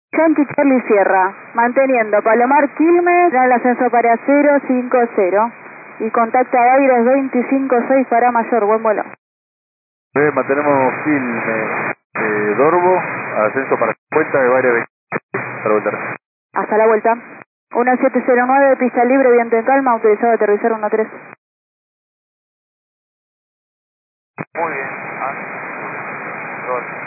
Yankee Charlie Sierra, manteniendo Palomar Quilmes, da el ascenso para 050 y contacta a Aires 256 para mayor, buen vuelo. Mantenemos Quilmes, Dorbo, ascenso para 50 de varias veces para voltar. Hasta la vuelta. 1709, pista libre, viento en calma, autorizado a aterrizar 13. Muy bien.